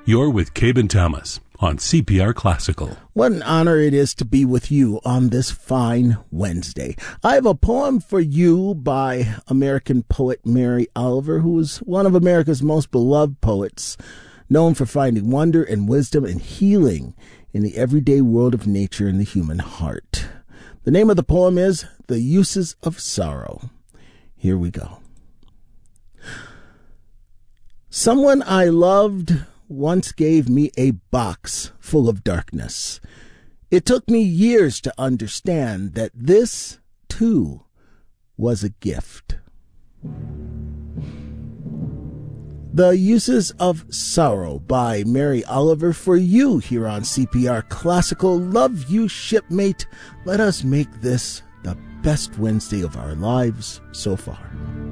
You're with Cabe and Thomas on CPR Classical. What an honor it is to be with you on this fine Wednesday. I have a poem for you by American poet Mary Oliver, who is one of America's most beloved poets, known for finding wonder and wisdom and healing in the everyday world of nature and the human heart. The name of the poem is The Uses of Sorrow. Here we go. Someone I loved once gave me a box full of darkness. It took me years to understand that this, too, was a gift. The Uses of Sorrow by Mary Oliver for you here on CPR Classical. Love you, shipmate. Let us make this the best Wednesday of our lives so far.